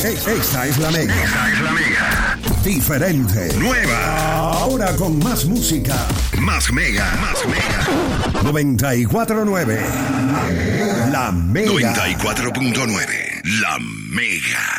Esta es la Mega. Esta es la Mega. Diferente. Nueva. Ahora con más música. Más Mega. Más Mega. 94.9. La Mega. 94.9. La Mega.